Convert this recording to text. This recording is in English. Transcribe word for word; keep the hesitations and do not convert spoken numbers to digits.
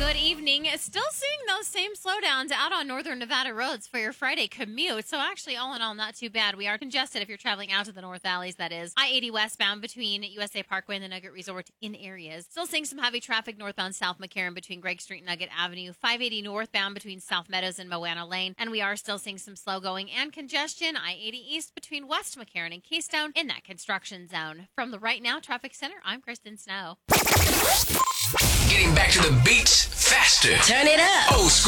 Good evening. Still seeing those same slowdowns out on northern Nevada roads for your Friday commute. So actually, all in all, not too bad. We are congested if you're traveling out to the North Valleys, that is. I eighty westbound between U S A Parkway and the Nugget Resort in areas. Still seeing some heavy traffic northbound South McCarran between Gregg Street and Nugget Avenue. five eighty northbound between South Meadows and Moana Lane. And we are still seeing some slow going and congestion. I eighty east between West McCarran and Keystone in that construction zone. From the Right Now Traffic Center, I'm Kristen Snow. Getting back to the beats faster. Turn it up. Old school.